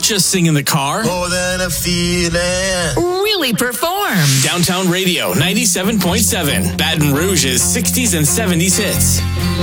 just sing in the car. More than a feeling. Really perform. Downtown Radio 97.7. Baton Rouge's 60s and 70s hits.